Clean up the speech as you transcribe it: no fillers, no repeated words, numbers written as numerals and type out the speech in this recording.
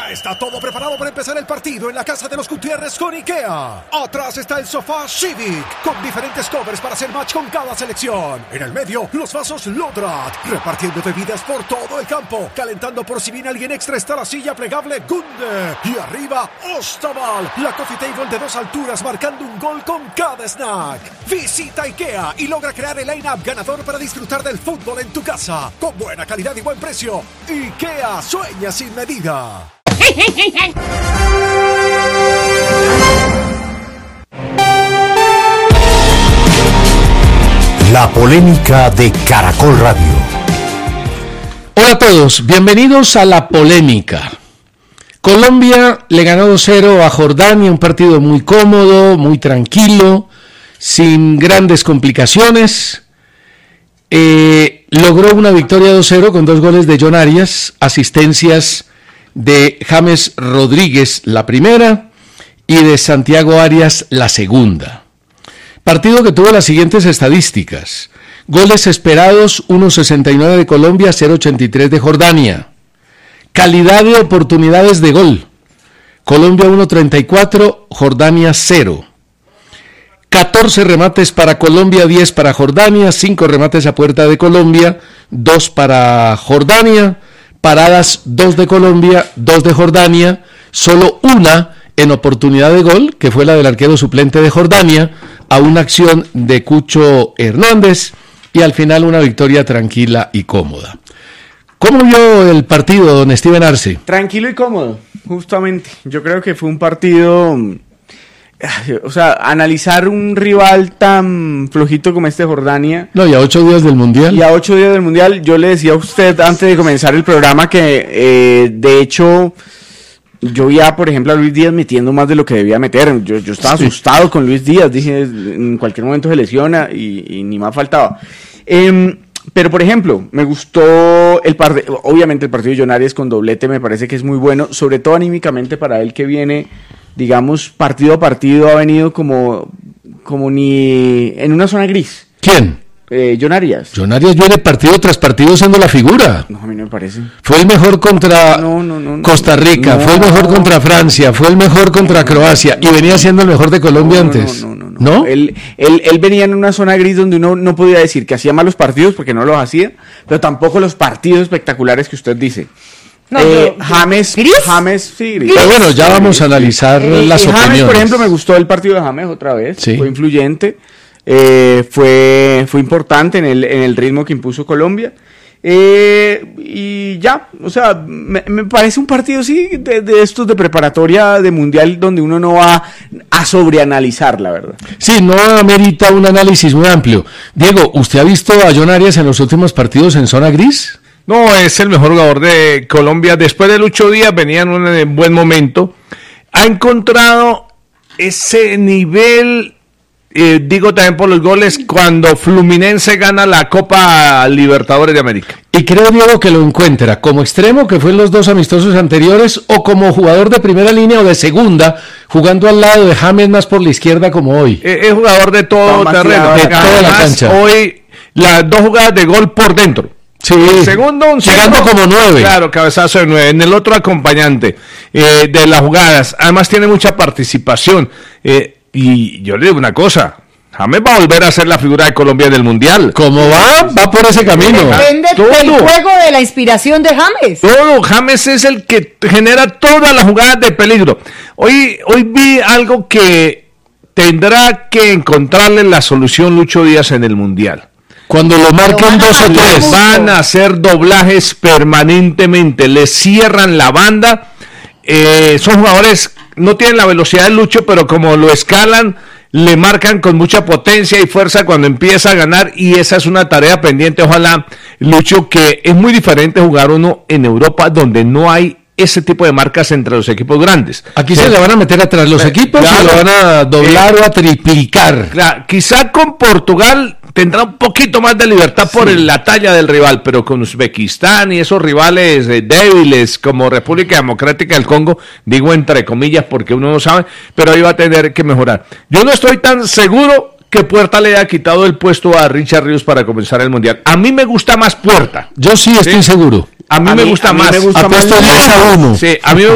Ya está todo preparado para empezar el partido en la casa de los Gutiérrez con IKEA. Atrás está el sofá Civic, con diferentes covers para hacer match con cada selección. En el medio, los vasos Lodrat, repartiendo bebidas por todo el campo. Calentando por si viene alguien extra está la silla plegable Gunde. Y arriba, Ostaval, la coffee table de 2 alturas marcando un gol con cada snack. Visita IKEA y logra crear el line-up ganador para disfrutar del fútbol en tu casa. Con buena calidad y buen precio. IKEA sueña sin medida. La polémica de Caracol Radio. Hola a todos, bienvenidos a La Polémica. Colombia le ganó 2-0 a Jordania, un partido muy cómodo, muy tranquilo, sin grandes complicaciones. Logró una victoria 2-0 con 2 goles de John Arias, asistencias de James Rodríguez la primera y de Santiago Arias la segunda. Partido que tuvo las siguientes estadísticas: goles esperados 1.69 de Colombia, 0.83 de Jordania. Calidad de oportunidades de gol: Colombia 1.34, Jordania 0. 14 remates para Colombia, 10 para Jordania, 5 remates a puerta de Colombia, 2 para Jordania. Paradas 2 de Colombia, 2 de Jordania, solo una en oportunidad de gol, que fue la del arquero suplente de Jordania, a una acción de Cucho Hernández, y al final una victoria tranquila y cómoda. ¿Cómo vio el partido, don Steven Arce? Tranquilo y cómodo, justamente. Yo creo que fue un partido... O sea, analizar un rival tan flojito como Jordania. No, y a 8 días del Mundial. Y a 8 días del Mundial, yo le decía a usted antes de comenzar el programa que, de hecho, yo ya, por ejemplo, a Luis Díaz metiendo más de lo que debía meter. Yo estaba asustado con Luis Díaz. Dije, en cualquier momento se lesiona y ni más faltaba. Pero, por ejemplo, me gustó el partido. Obviamente, el partido de John Arias con doblete me parece que es muy bueno, sobre todo anímicamente para él, que viene, digamos, partido a partido, ha venido como ni en una zona gris. ¿Quién? John Arias. John Arias viene partido tras partido siendo la figura. No, a mí no me parece. Fue el mejor contra Costa Rica, fue el mejor contra Francia, fue el mejor contra Croacia, y venía siendo el mejor de Colombia antes. ¿No? Él venía en una zona gris donde uno no podía decir que hacía malos partidos, porque no los hacía, pero tampoco los partidos espectaculares que usted dice. No, James, sí, gris. Pero bueno, ya vamos a analizar las opiniones. James, por ejemplo, me gustó el partido de James otra vez, sí. Fue influyente, fue importante en el ritmo que impuso Colombia, y ya, o sea, me parece un partido, sí, de estos de preparatoria de Mundial, donde uno no va a sobreanalizar, la verdad. Sí, no amerita un análisis muy amplio. Diego, ¿usted ha visto a John Arias en los últimos partidos en zona gris? No, es el mejor jugador de Colombia. Después de Lucho Díaz venía en un buen momento. Ha encontrado ese nivel, digo también por los goles, cuando Fluminense gana la Copa Libertadores de América. Y creo, Diego, que lo encuentra como extremo, que fue en los 2 amistosos anteriores, o como jugador de primera línea o de segunda, jugando al lado de James más por la izquierda como hoy. Es jugador de todo terreno. De toda la cancha. Hoy las 2 jugadas de gol por dentro. Sí, el segundo, llegando como 9. Claro, cabezazo de 9. En el otro acompañante de las jugadas. Además tiene mucha participación. Y yo le digo una cosa: James va a volver a ser la figura de Colombia en el Mundial. ¿Cómo va? Va por ese camino. Depende del juego, de la inspiración de James. Todo, James es el que genera todas las jugadas de peligro. Hoy vi algo que tendrá que encontrarle la solución Lucho Díaz en el Mundial. Cuando lo marquen 2 o 3, van a hacer doblajes permanentemente, le cierran la banda. Son jugadores, no tienen la velocidad de Lucho, pero como lo escalan, le marcan con mucha potencia y fuerza cuando empieza a ganar, y esa es una tarea pendiente. Ojalá, Lucho, que es muy diferente jugar uno en Europa, donde no hay ese tipo de marcas entre los equipos grandes. Aquí se le van a meter atrás los equipos, claro, y lo van a doblar o a triplicar. Claro, quizá con Portugal tendrá un poquito más de libertad por la talla del rival, pero con Uzbekistán y esos rivales débiles como República Democrática del Congo, digo entre comillas porque uno no sabe, pero ahí va a tener que mejorar. Yo no estoy tan seguro que Puerta le haya quitado el puesto a Richard Ríos para comenzar el Mundial. A mí me gusta más Puerta. Yo sí estoy seguro. A mí me gusta más. Apuesto 10-1. Sí, a mí me